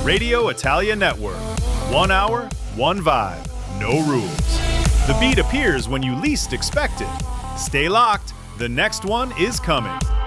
Radio Italia Network. 1 hour, one vibe, no rules. The beat appears when you least expect it. Stay locked, the next one is coming.